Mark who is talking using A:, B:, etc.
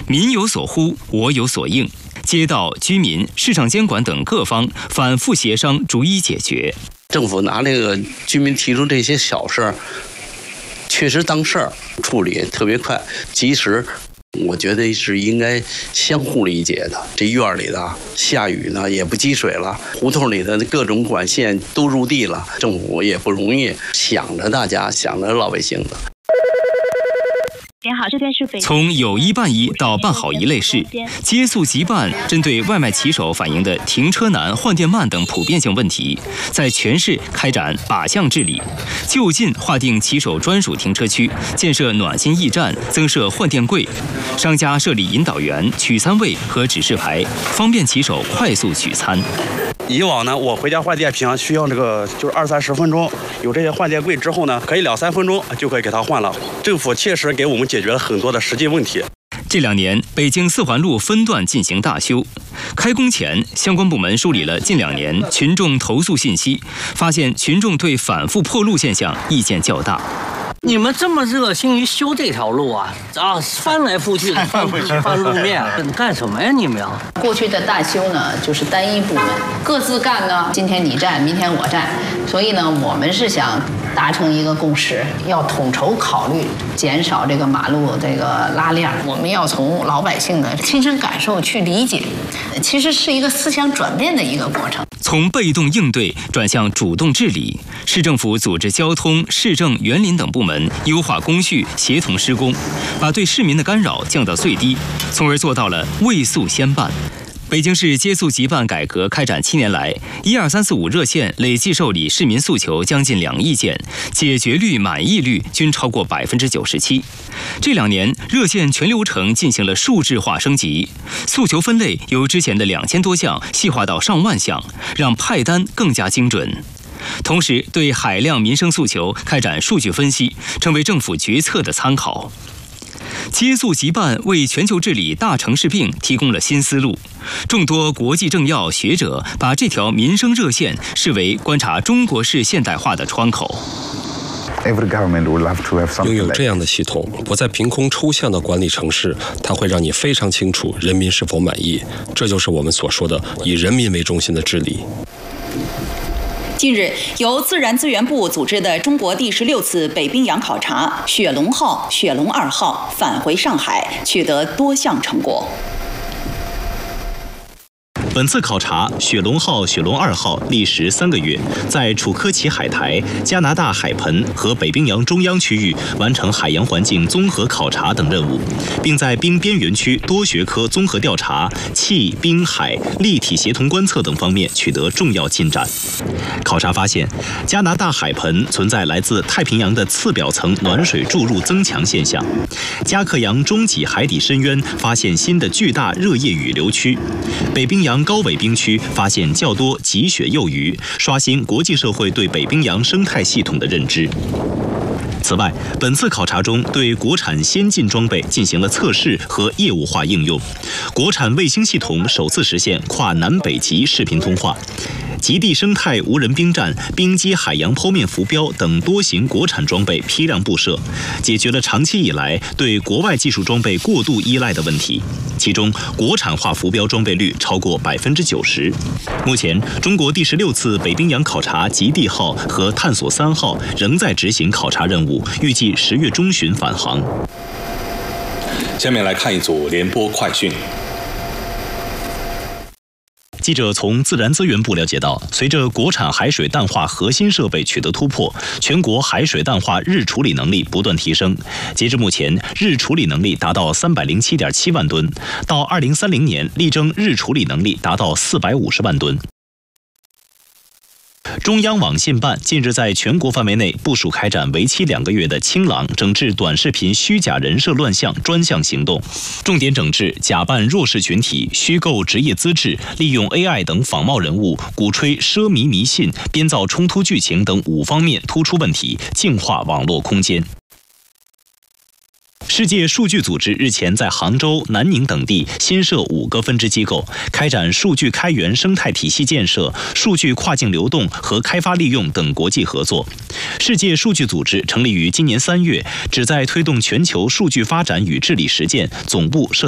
A: 民有所呼，我有所应，街道、居民、市场监管等各方反复协商，逐一解决。
B: 政府拿那个居民提出这些小事儿，确实当事儿，处理特别快、及时。我觉得是应该相互理解的。这院里的下雨呢也不积水了，胡同里的各种管线都入地了，政府也不容易，想着大家，想着老百姓的。
C: 您好，这边是北。
A: 从有一办一到办好一类事，接速即办针对外卖骑手反映的停车难、换电慢等普遍性问题，在全市开展靶向治理，就近划定骑手专属停车区，建设暖心驿站，增设换电柜，商家设立引导员、取餐位和指示牌，方便骑手快速取餐。
D: 以往呢，我回家换电平常需要就是20-30分钟，有这些换电柜之后呢，可以2-3分钟就可以给它换了。政府切实给我们解决了很多的实际问题。
A: 这2年，北京4环路分段进行大修，开工前，相关部门梳理了近2年群众投诉信息，发现群众对反复破路现象意见较大。
E: 你们这么热心于修这条路啊，翻来覆去的翻路面，干什么呀你们？
F: 过去的大修呢，就是单一部门各自干呢，今天你占，明天我占，所以呢，我们是想达成一个共识，要统筹考虑，减少这个马路这个拉链。我们要从老百姓的亲身感受去理解，其实是一个思想转变的一个过程。
A: 从被动应对转向主动治理，市政府组织交通、市政、园林等部门优化工序，协同施工，把对市民的干扰降到最低，从而做到了未速先办。北京市接速即办改革开展7年来，12345热线累计受理市民诉求将近2亿件，解决率、满意率均超过97%。这2年，热线全流程进行了数字化升级，诉求分类由之前的2000多项细化到上万项，让派单更加精准。同时，对海量民生诉求开展数据分析，成为政府决策的参考。接速即办为全球治理大城市病提供了新思路，众多国际政要学者把这条民生热线视为观察中国式现代化的窗口。
G: 拥有这样的系统，不再凭空抽象的管理城市，它会让你非常清楚人民是否满意。这就是我们所说的以人民为中心的治理。
H: 近日，由自然资源部组织的中国第16次北冰洋考察"雪龙号"、"雪龙2号"返回上海，取得多项成果。
I: 本次考察，雪龙号、雪龙2号历时3个月，在楚科奇海苔、加拿大海盆和北冰洋中央区域完成海洋环境综合考察等任务，并在冰边缘区多学科综合调查、气、冰、海立体协同观测等方面取得重要进展。考察发现，加拿大海盆存在来自太平洋的次表层暖水注入增强现象；加克洋中脊海底深渊发现新的巨大热液雨流区；北冰洋高纬冰区发现较多极雪幼鱼，刷新国际社会对北冰洋生态系统的认知。此外，本次考察中对国产先进装备进行了测试和业务化应用，国产卫星系统首次实现跨南北极视频通话。极地生态无人冰站、冰基海洋剖面浮标等多型国产装备批量布设，解决了长期以来对国外技术装备过度依赖的问题。其中，国产化浮标装备率超过90%。目前，中国第16次北冰洋考察"极地号"和"探索3号"仍在执行考察任务，预计10月中旬返航。
J: 下面来看一组联播快讯。
I: 记者从自然资源部了解到，随着国产海水淡化核心设备取得突破，全国海水淡化日处理能力不断提升。截至目前，日处理能力达到307.7万吨，到2030年力争日处理能力达到450万吨。中央网信办近日在全国范围内部署开展为期2个月的清朗整治短视频虚假人设乱象专项行动，重点整治假扮弱势群体、虚构职业资质、利用 AI 等仿冒人物、鼓吹奢靡迷信、编造冲突剧情等5方面突出问题，净化网络空间。世界数据组织日前在杭州、南宁等地新设5个分支机构，开展数据开源生态体系建设、数据跨境流动和开发利用等国际合作。世界数据组织成立于今年3月，旨在推动全球数据发展与治理实践，总部设